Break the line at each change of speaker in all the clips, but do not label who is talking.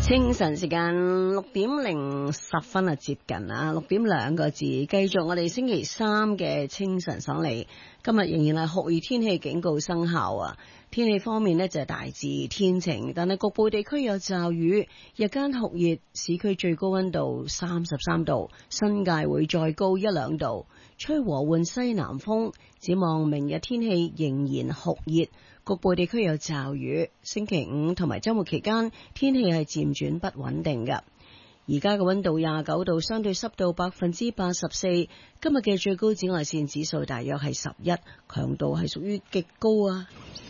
清晨時間6:10接近啊，6點2個字，繼續我哋星期三嘅清晨爽利。今日仍然係酷熱天氣警告生效啊！天氣方面呢，就係大致天晴，但係局部地區有驟雨。日間酷熱，市區最高溫度33度，新界會再高1-2度，吹和緩西南風。展望明日天氣仍然酷熱，局部地區有驟雨。星期五同埋週末期間天氣係漸轉不穩定嘅。而家嘅溫度29度，相對濕度84%。今日嘅最高紫外線指數大約係11，強度係屬於極高啊！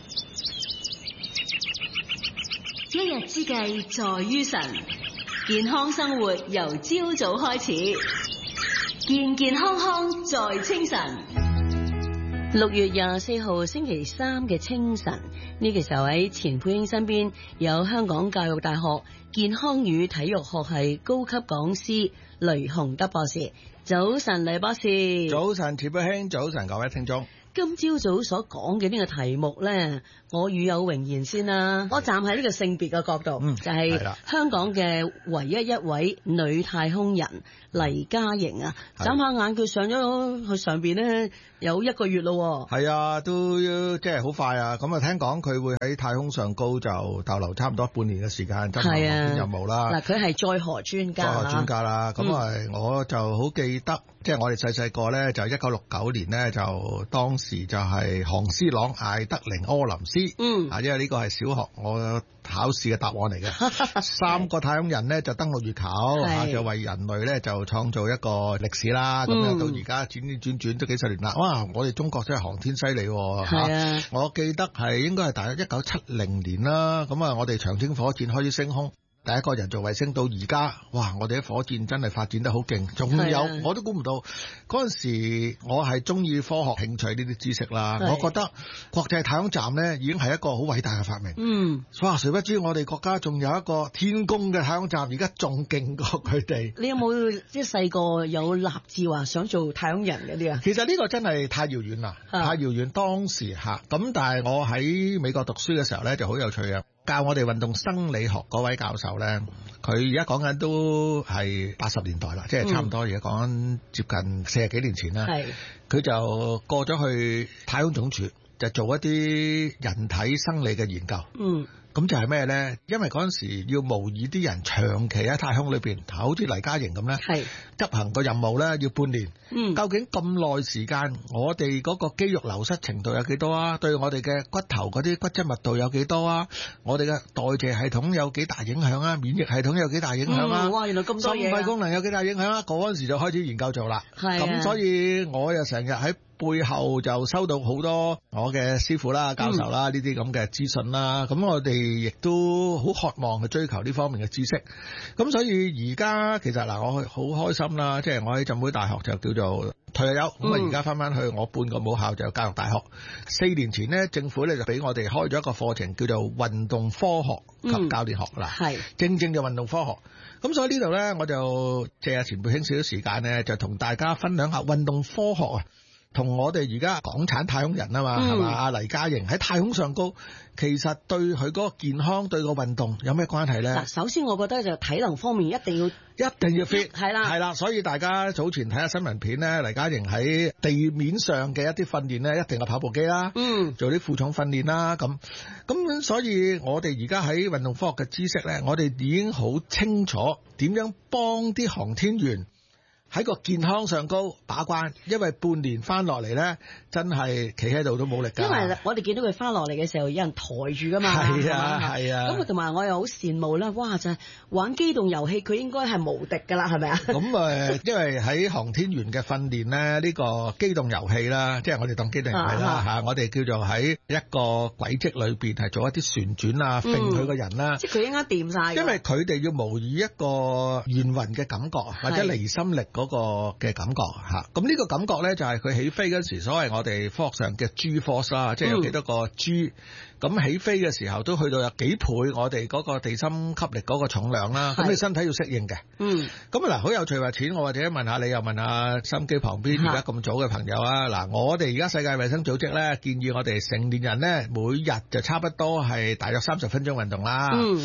一日之計在於晨，健康生活由朝早開始，健健康康在清晨。6月24號星期三嘅清晨，呢個時候喺錢佩英身邊有香港教育大學健康與體育學系高級講師雷雄德博士。早晨，雷博士。
早晨，錢佩英。早晨，各位聽眾。
今朝早所講嘅呢個題目呢，我與有榮焉先啦。我站喺呢個性別嘅角度，就係香港嘅唯一一位女太空人黎嘉瑩啊。眨下眼佢上咗去上邊呢，有1個月咯。
係啊，都即係好快啊。咁啊，聽講佢會喺太空上高就逗留差唔多半年嘅時間執行航天任務啦。
嗱，佢係載荷專家。載
荷專家啦。咁我就好記得，即係我哋細個咧，就1969年咧，就當時就係航師郎艾德靈柯林斯。因為呢個係小學我考試嘅答案嚟嘅。3個太空人咧就登陸月球，就為人類咧就創造一個歷史啦。咁樣到而家轉都幾十年啦。哇！我哋中國真係航天犀利喎。我記得係應該係大約1970年啦。咁啊，我哋長征火箭開始升空。第一個人造衛星到而家，哇！我哋啲火箭真係發展得好勁，仲有我都估唔到嗰陣時，我係中意科學興趣呢啲知識啦。我覺得國際太空站呢已經係一個好偉大嘅發明。哇！誰不知我哋國家仲有一個天宮嘅太空站，而家仲勁過佢哋。你有冇即係細個有立志話想做太空人嗰啲啊？其實呢個真係太遙遠啦，太遙遠。當時咁，但係我喺美國讀書嘅時候呢，就好有趣嘅。教我哋運動生理學嗰位教授呢，佢而家講緊都係80年代啦，即係差唔多而家講緊接近40幾年前啦。佢就過咗去太空總署，就做一啲人體生理嘅研究。咁就係咩呢？因為嗰陣時要模擬啲人長期喺太空裏邊，好似黎嘉瑩咁呢，執行個任務呢要半年。究竟咁耐時間，我哋嗰個肌肉流失程度有幾多啊？對我哋嘅骨頭嗰啲骨質密度有幾多啊？我哋嘅代謝系統有幾大影響啊？免疫系統有幾大影響啊？哇！原來咁多嘢啊！心肺功能有幾大影響啊？嗰陣時就開始研究做啦。咁所以我又成日喺背後就收到好多我嘅師傅啦、教授啦呢啲咁嘅資訊啦。咁我哋亦都好渴望去追求呢方面嘅知識。咁所以而家其實嗱，我好開心啦，即係我喺浸會大學就叫做退咗休，咁啊而家翻返去我半個母校就有教育大學。4年前呢，政府咧就俾我哋開咗一個課程叫做運動科學及教練學啦。正就運動科學。咁所以呢度咧，我就借阿錢佩英少少時間咧，就同大家分享下運動科學啊。同我哋而家港產太空人啊嘛，係嘛？阿黎嘉瑩喺太空上高，其實對佢嗰個健康、對個運動有咩關係咧？嗱，首先我覺得就體能方面一定要 fit， 係啦，所以大家早前睇下新聞片咧，黎嘉瑩喺地面上嘅一啲訓練咧，一定係跑步機啦，做啲負重訓練啦，咁所以我哋而家喺運動科學嘅知識咧，我哋已經好清楚點樣幫啲航天員喺個健康上高把關，因為半年翻落嚟咧，真係企喺度都冇力㗎。因為我哋見到佢翻落嚟嘅時候，有人抬住㗎嘛。係啊。咁同埋我又好羨慕啦，哇！就係玩機動遊戲，佢應該係無敵㗎啦，係咪啊？咁因為喺航天員嘅訓練咧，呢個機動遊戲啦，即係我哋當機動遊戲啦嚇，我哋叫做喺一個軌跡裏邊係做一啲旋轉啊，揈佢個人啦。即係佢應該掂晒。因為佢哋要模擬一個眩暈嘅感覺或者離心力嗰個嘅感覺嚇，咁呢個感覺咧就係佢起飛嗰時，所謂我哋科學上嘅 G force 啦，即係有幾多個 G，咁起飛嘅時候都去到有幾倍我哋嗰個地心吸力嗰個重量啦，咁你身體要適應嘅。咁嗱，好有趣話錢，我或者問下你，又問下心機旁邊而家咁早嘅朋友啊。嗱，我哋而家世界衛生組織咧建議我哋成年人咧每日就差不多係大約30分鐘運動啦。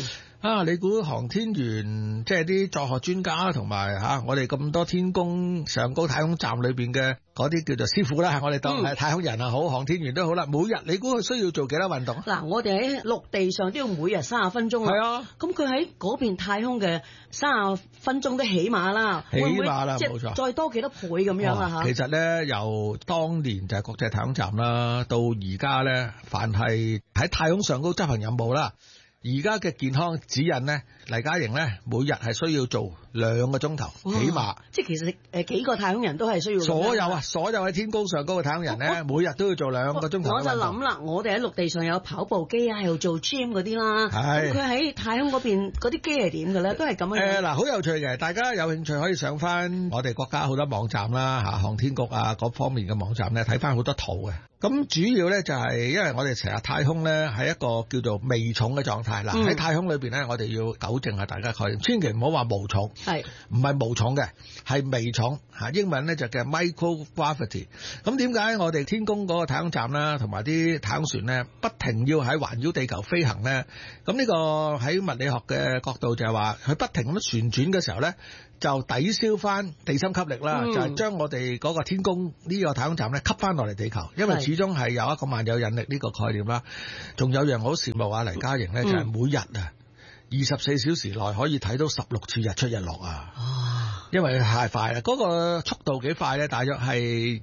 你估航天員即係啲作學專家同埋我哋咁多天宮上高太空站裏邊嘅嗰啲叫做師傅啦，我哋當係太空人啊好，航天員都好啦。每日你估佢需要做幾多運動？
嗱，我哋喺陸地上都要每日30分鐘。係啊，咁佢喺嗰邊太空嘅30分鐘都起碼啦，
起碼啦，冇錯。
再多幾多倍咁樣啊？
其實咧，由當年就係國際太空站啦，到而家咧，凡係喺太空上高執行任務啦。而家嘅健康指引咧，黎嘉瑩咧每日係需要做2個鐘頭，起碼。即係其實幾個太空人都係需要。所有喺天宮上高嘅太空人咧，每日都要做2個鐘頭。我就諗啦，我哋喺陸地上有跑步機啊，又做 gym 嗰啲啦。係。佢喺太空嗰邊嗰啲機係點嘅咧？都係咁樣。嗱，好有趣嘅，大家有興趣可以上翻我哋國家好多網站啦，航天局啊嗰方面嘅網站咧，睇翻好多圖嘅。咁主要咧就係因為我哋成日太空咧係一個叫做微重嘅狀態。嗱，喺太空裏邊咧，我哋要糾正下大家概念，千祈唔好話無重，唔係無重嘅，係微重嚇。英文咧就叫 microgravity。咁點解我哋天宮嗰個太空站啦，同埋啲太空船咧，不停要喺環繞地球飛行咧？咁呢個喺物理學嘅角度就係話，佢不停咁旋轉嘅時候咧，就抵消翻地心吸力啦，就係將我哋嗰個天宮呢個太空站咧吸翻落嚟地球，因為始終係有一個萬有引力呢個概念啦。仲有樣好羨慕啊，黎嘉瑩咧就係每日24小時內可以睇到16次日出日落啊！因為太快啦，嗰個速度幾快咧？大約係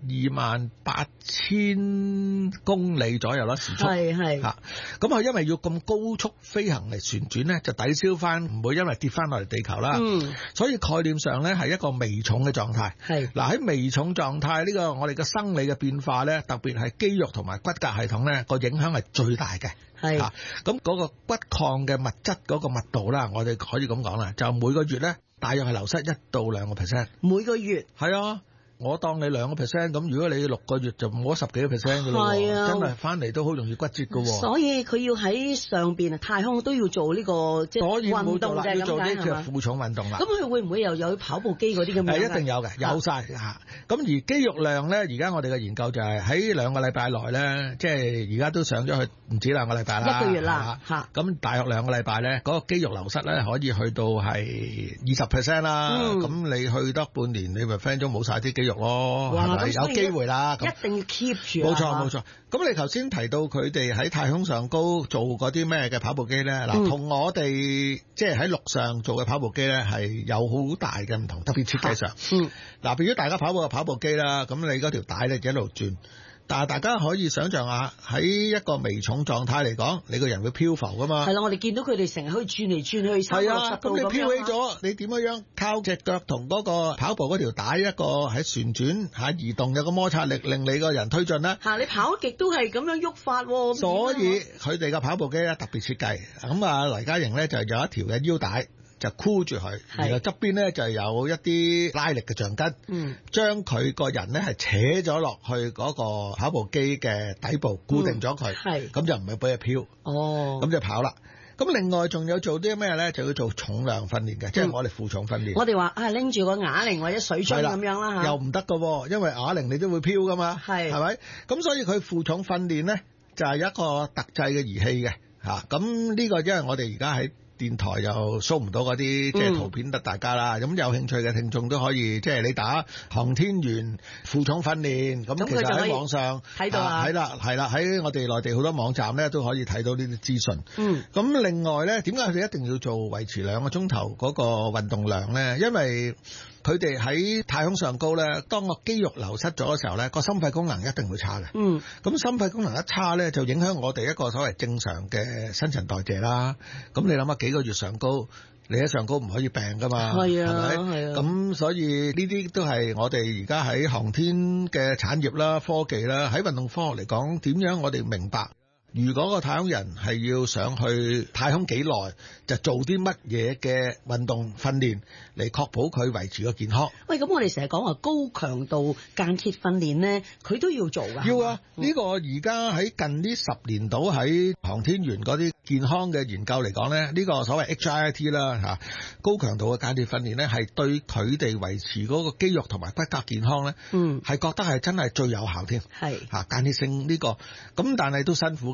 28,000公里左右啦，時速。係嚇。咁佢因為要咁高速飛行嚟旋轉咧，就抵消翻，唔會因為跌翻落嚟地球啦。所以概念上咧係一個微重嘅狀態。係嗱，喺微重狀態呢個我哋嘅生理嘅變化咧，特別係肌肉同埋骨骼系統咧個影響係最大嘅。係嚇。咁嗰個骨礦嘅物質嗰個密度啦，我哋可以咁講啦，就每個月咧，大約係流失1到2%，每個月。係啊，我當你2%，咁如果你6個月就冇咗10幾%㗎咯。係啊，真係翻嚟都好容易骨折㗎喎。所以佢要喺上邊太空都要做呢個即係運動嘅，要做啲嘅負重運動啦。咁佢會唔會又有跑步機嗰啲咁樣？係一定有嘅，有晒嚇。咁而肌肉量咧，而家我哋嘅研究就係喺2個禮拜內咧，即係而家都上咗去唔止2個禮拜啦，1個月啦嚇。咁大約2個禮拜咧，嗰個肌肉流失咧可以去到係20% 啦。咁你去得半年，你咪 friend 咗冇晒啲肌肉咯，係咪有機會啦？一定要 keep 住。冇錯冇錯。咁你頭先提到佢哋喺太空上高做嗰啲咩嘅跑步機咧？嗱，同我哋即係喺陸上做嘅跑步機咧係有好大嘅唔同，特別設計上。嗱，譬如大家跑步嘅跑步機啦，咁你嗰條帶咧就一路轉。但係大家可以想象下，喺一個微重狀態嚟講，你個人會漂浮噶嘛？係啦，我哋見到佢哋成日可以轉嚟轉去360度咁樣。咁你飄起咗，你點樣靠隻腳同嗰個跑步嗰條帶一個喺旋轉移動，有個摩擦力令你個人推進啦。你跑極都係咁樣喐法喎。所以佢哋嘅跑步機咧特別設計。咁啊，黎嘉瑩咧就有一條嘅腰帶。就箍住佢，然後側邊咧就有一啲拉力嘅橡筋，將佢個人咧係扯咗落去嗰個跑步機嘅底部，固定咗佢，咁就唔係俾佢飄，咁就跑啦。咁另外仲有做啲咩咧？就要做重量訓練嘅，即係我哋負重訓練。我哋話拎住個啞鈴或者水樽咁樣啦嚇，又唔得噶，因為啞鈴你都會飄噶嘛，係咪？咁所以佢負重訓練咧就係一個特製嘅儀器嘅嚇。咁呢個因為我哋而家喺電台又 show 唔到嗰啲即係圖片得大家啦，咁有興趣嘅聽眾都可以即係你打航天員負重訓練，咁其實喺網上睇到啊，係啦，喺我哋內地好多網站咧都可以睇到呢啲資訊。咁另外咧，點解佢哋一定要做維持2個鐘頭嗰個運動量咧？因為佢哋喺太空上高咧，當個肌肉流失咗嘅時候咧，個心肺功能一定會差嘅。咁心肺功能一差咧，就影響我哋一個所謂正常嘅新陳代謝啦。咁你諗下幾個月上高，你喺上高唔可以病噶嘛？係啊，係咪？咁所以呢啲都係我哋而家喺航天嘅產業啦、科技啦，喺運動科學嚟講，點樣我哋明白？如果個太空人係要上去太空幾耐，就做啲乜嘢嘅運動訓練嚟確保佢維持個健康？喂，咁我哋成日講話高強度間歇訓練咧，佢都要做㗎？要啊！呢個而家喺近呢10年度喺航天員嗰啲健康嘅研究嚟講咧，呢個所謂 HIIT 啦嚇，高強度嘅間歇訓練咧，係對佢哋維持嗰個肌肉同埋骨骼健康咧，係覺得係真係最有效添。係嚇間歇性呢個，咁但係都辛苦嘅。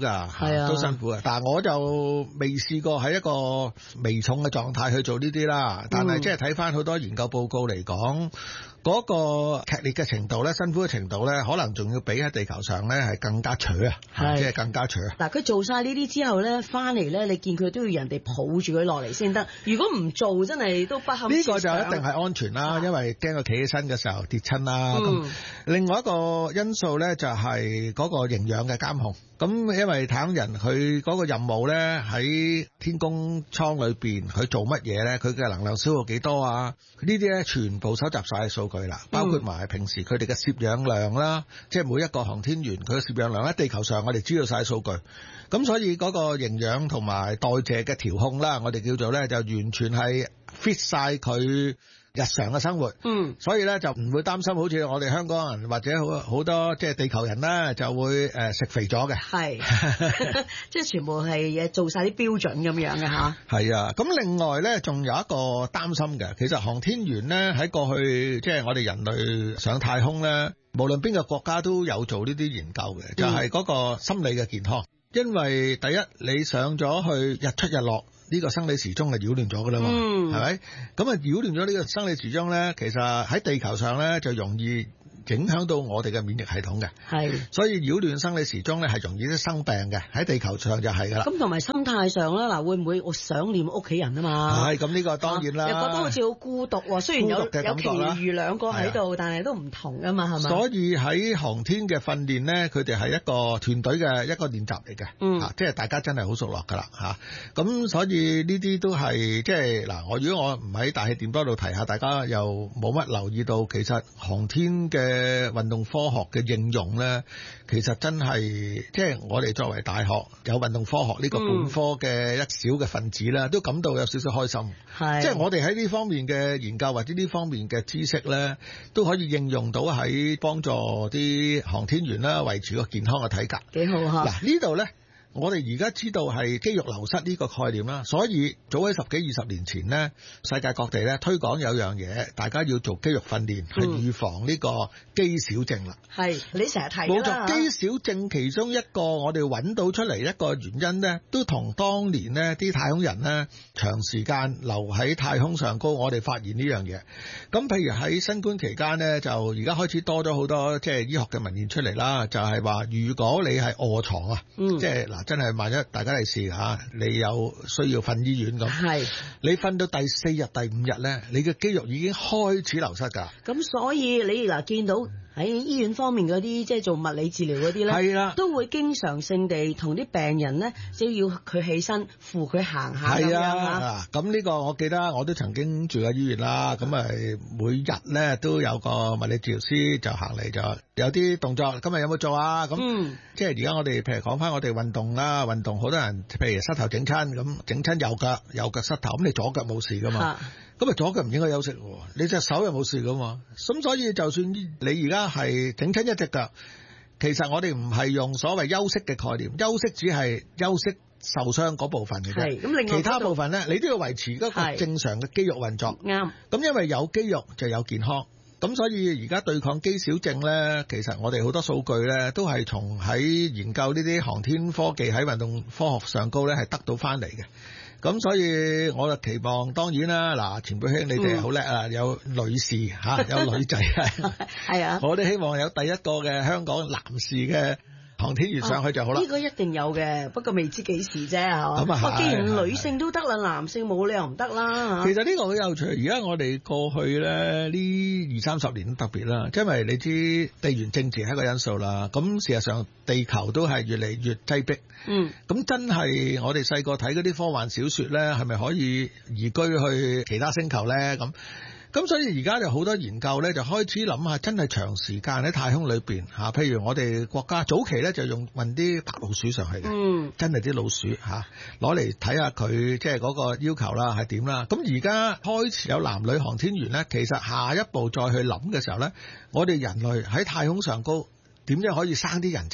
㗎，
係啊，
都辛苦啊。但係我就未試過喺一個微重嘅狀態去做呢啲啦。但係即係睇翻好多研究報告嚟講，嗰個劇烈嘅程度咧，辛苦嘅程度咧，可能仲要比喺地球上咧係更加扯啊，即係更加扯。
嗱，佢做晒呢啲之後咧，翻嚟咧，你見佢都要人哋抱住佢落嚟先得。如果唔做，真係都不堪設想。呢個就
一定係安全啦，因為驚佢企起身嘅時候跌親啦。咁另外一個因素咧就係嗰個營養嘅監控。咁因為太空人佢嗰個任務咧喺天宮艙裏邊，佢做乜嘢咧？佢嘅能量消耗幾多啊？呢啲咧全部收集晒嘅數據啦，包括埋平時佢哋嘅攝氧量啦，即係每一個航天員佢嘅攝氧量喺地球上我哋知道晒數據。咁所以嗰個營養同埋代謝嘅調控啦，我哋叫做咧就完全係 fit 晒佢日常嘅生活，所以咧就唔會擔心，好似我哋香港人或者好多即係地球人咧就會食肥咗嘅，
係即係全部係做晒啲標準咁樣嘅嚇。
係啊，咁另外咧仲有一個擔心嘅，其實航天員咧喺過去即係我哋人類上太空咧，無論邊個國家都有做呢啲研究嘅，就係嗰個心理嘅健康。因為第一你上咗去日出日落。呢個生理時鐘係擾亂咗㗎啦嘛，係咪？咁啊擾亂咗呢個生理時鐘咧，其實喺地球上咧就容易影響到我哋嘅免疫系統嘅，係，所以擾亂生理時鐘咧係容易啲生病嘅，喺地球上就係㗎啦。咁
同埋心態上啦，嗱會唔會我想念屋企人啊嘛？
係，咁呢個當然啦。
又覺得好似好孤獨喎，雖然有其餘兩個喺度，但係都唔同㗎嘛，係咪？
所以喺航天嘅訓練咧，佢哋係一個團隊嘅一個練習嚟嘅，即係大家真係好熟絡㗎啦嚇。咁所以呢啲都係即係嗱，如果我唔喺大氣電波度提下，大家又冇乜留意到，其實航天嘅運動科學嘅應用咧，其實真係即係我哋作為大學有運動科學呢個本科嘅一小嘅分子啦，都感到有少少開心。係，即係我哋喺呢方面嘅研究或者呢方面嘅知識咧，都可以應用到喺幫助啲航天員啦，維持個健康嘅體格。
幾好嚇！
嗱呢度咧。我哋而家知道係肌肉流失呢個概念啦，所以早喺10幾20年前呢，世界各地咧推廣有樣嘢，大家要做肌肉訓練，去預防呢個肌少症啦。係，你成日提啦。冇錯，肌少症其中一個我哋揾到出嚟一個原因呢，都同當年呢啲太空人呢長時間留喺太空上高，我哋發現呢樣嘢。咁譬如喺新冠期間呢，就而家開始多咗好多即係醫學嘅文獻出嚟啦，就係話如果你係臥床啊，即係嗱。真係萬一大家嚟試下，你有需要瞓醫院咁，你瞓到第4日、第5日咧，你嘅肌肉已經開始流失㗎。咁所以你嗱見到喺醫院方面嗰啲即係做物理治療嗰啲咧，係啦，都會經常性地同啲病人咧，即係要佢起身扶佢行下咁樣啊。咁呢個我記得我都曾經住過醫院啦，咁每日咧都有個物理治療師就行嚟，就有啲動作，今日有冇做啊？咁即係而家我哋譬如講翻我哋運動啦，運動好多人譬如膝頭整親咁，整親右腳膝頭，咁你左腳冇事噶嘛？咁左腳唔應該休息喎，你隻手又冇事噶嘛？咁所以就算你而家係整親一隻腳，其實我哋唔係用所謂休息嘅概念，休息只係休息受傷嗰部分嘅啫。咁另外其他部分咧，你都要維持一個正常嘅肌肉運作。啱。咁因為有肌肉就有健康。咁所以而家對抗肌少症咧，其實我哋好多數據咧，都係從喺研究呢啲航天科技喺運動科學上高咧，係得到翻嚟嘅。咁所以我就期望，當然啦，嗱，前輩兄你哋好叻啊，有女士有女仔係啊，我哋希望有第一個嘅香港男士嘅航天員上去就好啦。呢個一定有嘅，不過未知幾時啫，係嘛？咁啊，既然女性都得啦，男性冇理由唔得啦。其實呢個好有趣。而家我哋過去咧呢20-30年都特別啦，因為你知地緣政治係一個因素啦。咁事實上地球都係越嚟越擠迫。咁真係我哋細個睇嗰啲科幻小說咧，係咪可以移居去其他星球咧？咁所以而家就好多研究咧，就開始諗下真係長時間喺太空裏邊嚇，譬如我哋國家早期咧就用運啲白老鼠上去嘅，真係啲老鼠嚇攞嚟睇下佢即係嗰個要求啦係點啦。咁而家開始有男女航天員咧，其實下一步再去諗嘅時候咧，我哋人類喺太空上高點樣可以生啲人仔？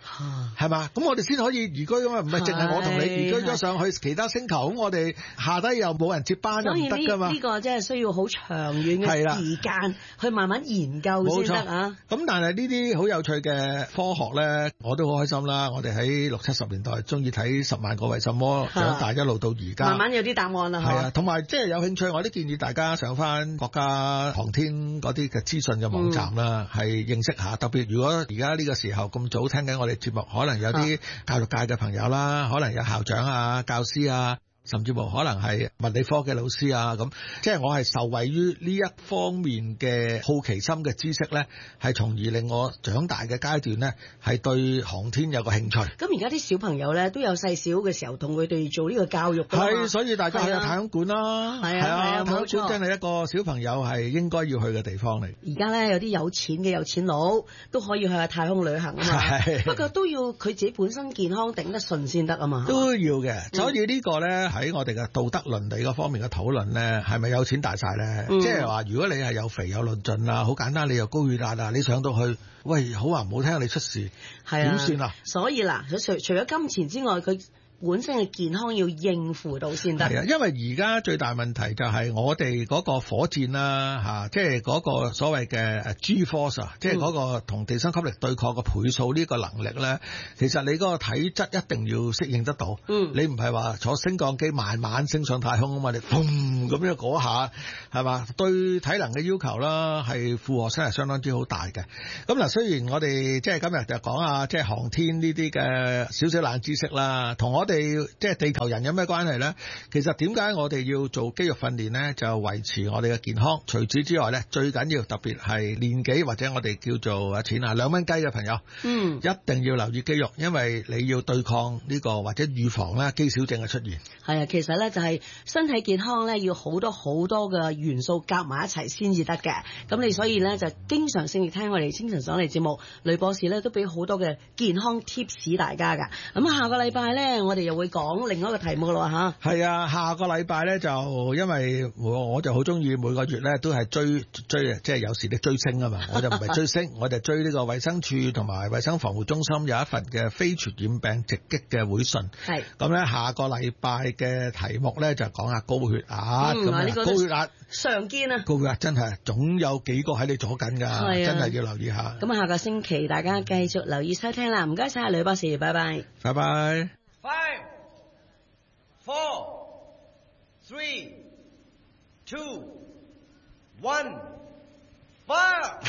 係嘛？咁我哋先可以移居啊嘛，唔係淨係我同你移居咗上去其他星球，咁我哋下低又冇人接班就唔得㗎嘛。
呢個真係需要好長遠嘅時間去慢慢研究先得啊。
咁但係呢啲好有趣嘅科學咧，我都好開心啦。我哋喺60、70年代鍾意睇10萬個為什麼，長大一路到而家，
慢慢有啲答案啦。
係啊，同埋即係有興趣，我都建議大家上返國家航天嗰啲嘅資訊嘅網站啦，係認識下。特別如果而家呢個時候咁早聽緊我哋節目，可能有啲教育界嘅朋友啦，可能有校長啊、教師啊，甚至乎可能係物理科嘅老師啊，咁即係我係受惠於呢一方面嘅好奇心嘅知識咧，係從而令我長大嘅階段咧，係對航天有個興趣。
咁而家啲小朋友咧都有細小嘅時候同佢哋做呢個教育㗎嘛。
係，所以大家去太空館啦，係啊，太空館真係一個小朋友係應該要去嘅地方嚟。
而家咧有啲有錢嘅有錢佬都可以去下太空旅行啊嘛，不過都要佢自己本身健康頂得順先得啊嘛。
都要嘅，所以呢個咧喺我哋嘅道德倫理嗰方面嘅討論咧，係咪有錢大晒咧？即係話如果你係有肥有論盡啊，好簡單，你又高血壓啊，你上到去，喂，好話唔好聽，你出事點算啊？
所以嗱，除咗金錢之外，佢本身嘅健康要應付到先得。
係啊，因為而家最大問題就係我哋嗰個火箭啦，即係嗰個所謂嘅G force 啊，即係嗰個同地心吸力對抗嘅倍數呢個能力咧，其實你嗰個體質一定要適應得到。你唔係話坐升降機慢慢升上太空啊嘛，你砰咁樣嗰下係嘛？對體能嘅要求啦，係負荷真係相當之好大嘅。咁嗱，雖然我哋即係今日就講下即係航天呢啲嘅少少冷知識啦，同我哋即係地球人有咩關係咧？其實點解我哋要做肌肉訓練咧？就維持我哋嘅健康。除此之外咧，最緊要特別係年紀或者我哋叫做錢啊2蚊雞嘅朋友，一定要留意肌肉，因為你要對抗呢個或者預防咧肌少症嘅出現。
係啊，其實咧就係身體健康咧要好多嘅元素夾埋一齊先至得嘅。咁你所以咧就經常性聽我哋清晨上嚟節目，呂博士咧都俾好多嘅健康 tips 大家㗎。咁下個禮拜咧我哋又會講另外一個題目咯嚇。
係啊，下個禮拜咧就因為我就好中意每個月咧都係追即係有時你追星啊嘛，我就唔係追星，我就追呢個衛生署同埋衛生防護中心有一份嘅非傳染病直擊嘅會訊。係咁咧，下個禮拜嘅題目咧就講下高血壓咁高血壓
常見啊，
高血壓真係總有幾個喺你左緊㗎，真係要留意下。
咁下個星期大家繼續留意收聽啦，唔該晒呂博士，拜拜。
拜拜。
5, 4, 3, 2, 1, fire!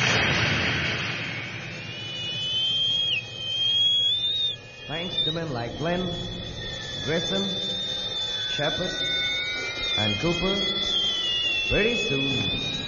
Thanks to men like Glenn, Grissom, Shepard, and Cooper, pretty soon